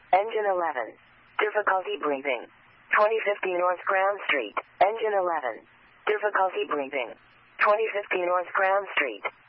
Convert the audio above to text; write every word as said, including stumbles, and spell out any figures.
Engine eleven. Difficulty breathing. twenty fifty North Crown Street. Engine eleven. Difficulty breathing. twenty fifty North Crown Street.